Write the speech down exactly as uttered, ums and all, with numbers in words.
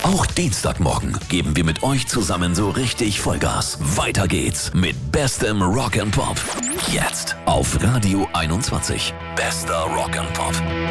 Auch Dienstagmorgen geben wir mit euch zusammen so richtig Vollgas. Weiter geht's mit bestem Rock and Pop. Jetzt auf Radio einundzwanzig. Bester Rock and Pop.